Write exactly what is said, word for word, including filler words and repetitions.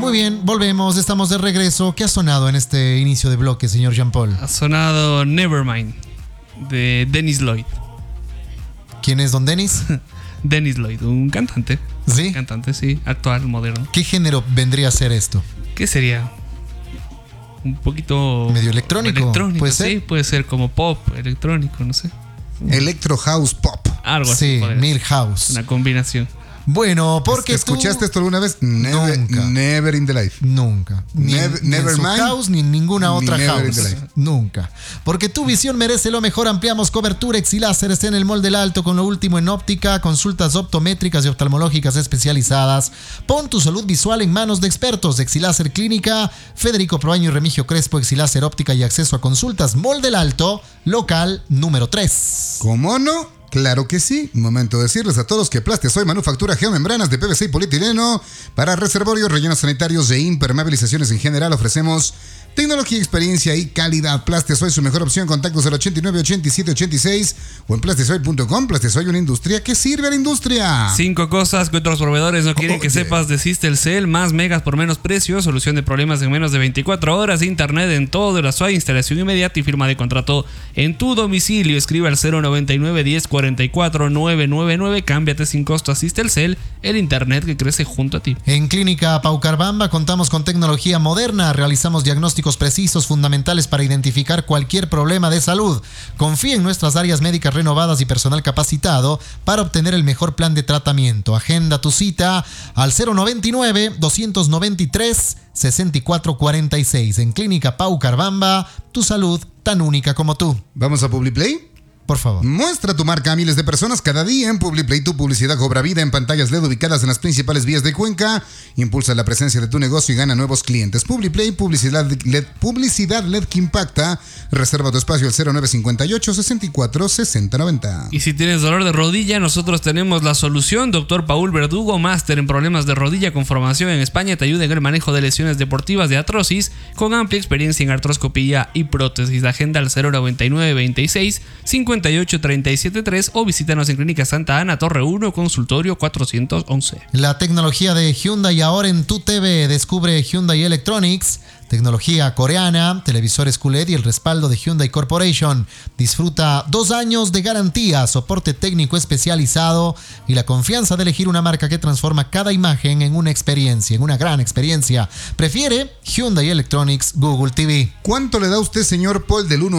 Muy bien, volvemos, estamos de regreso. ¿Qué ha sonado en este inicio de bloque, señor Jean-Paul? Ha sonado Nevermind, de Dennis Lloyd. ¿Quién es don Dennis? Dennis Lloyd, un cantante. ¿Sí? Un cantante, sí, actual, moderno. ¿Qué género vendría a ser esto? ¿Qué sería? Un poquito... medio electrónico. Electrónico, ¿Puede ser? sí, puede ser como pop, electrónico, no sé. Electro House Pop. Algo así. Sí, Milhouse. Una combinación. Bueno, porque ¿Escuchaste tú... esto alguna vez? Never, Nunca. Never in the life. Nunca. Ni, Never- ni en su Nevermind, house ni en ninguna ni otra Never in house. the life. Nunca. Porque tu visión merece lo mejor. Ampliamos cobertura Exiláser. Está en el Mall del Alto con lo último en óptica, consultas optométricas y oftalmológicas especializadas. Pon tu salud visual en manos de expertos. Exiláser Clínica, Federico Proaño y Remigio Crespo. Exiláser Óptica y acceso a consultas. Mall del Alto, local número tres. ¿Cómo no? Claro que sí. Momento de decirles a todos que Plastesoy manufactura geomembranas de P V C y polietileno para reservorios, rellenos sanitarios e impermeabilizaciones en general. Ofrecemos tecnología, experiencia y calidad. Plastesoy, su mejor opción. Contactos al ochenta y nueve, ochenta y siete, ochenta y seis o en plastesoy punto com. Plastesoy, una industria que sirve a la industria. Cinco cosas que otros proveedores no quieren Oye. que sepas de Systelcel. Más megas por menos precio, solución de problemas en menos de veinticuatro horas, internet en todo el Azuay, instalación inmediata y firma de contrato en tu domicilio. Escribe al cero noventa y nueve, diez, cuarenta y cuatro, novecientos noventa y nueve. Cámbiate sin costo a Systelcel, el internet que crece junto a ti. En Clínica Paucarbamba contamos con tecnología moderna. Realizamos diagnósticos precisos fundamentales para identificar cualquier problema de salud. Confía en nuestras áreas médicas renovadas y personal capacitado para obtener el mejor plan de tratamiento. Agenda tu cita al cero noventa y nueve, doscientos noventa y tres, sesenta y cuatro cuarenta y seis. En Clínica Paucarbamba, tu salud tan única como tú. ¿Vamos a PubliPlay? Por favor. Muestra tu marca a miles de personas cada día en PubliPlay. Tu publicidad cobra vida en pantallas L E D ubicadas en las principales vías de Cuenca. Impulsa la presencia de tu negocio y gana nuevos clientes. PubliPlay, publicidad L E D, publicidad L E D que impacta. Reserva tu espacio al cero nueve cincuenta y ocho, sesenta y cuatro, sesenta noventa. Y si tienes dolor de rodilla, nosotros tenemos la solución. Doctor Paul Verdugo, máster en problemas de rodilla con formación en España, te ayuda en el manejo de lesiones deportivas de artrosis, con amplia experiencia en artroscopía y prótesis. Agenda al cero noventa y nueve, veintiséis, cincuenta y ocho, treinta y siete tres o visítanos en Clínica Santa Ana, Torre uno, consultorio cuatrocientos once. La tecnología de Hyundai ahora en tu T V. Descubre Hyundai Electronics, tecnología coreana, televisores Q L E D y el respaldo de Hyundai Corporation. Disfruta dos años de garantía, soporte técnico especializado y la confianza de elegir una marca que transforma cada imagen en una experiencia, en una gran experiencia. Prefiere Hyundai Electronics Google T V. ¿Cuánto le da usted, señor Paul, del uno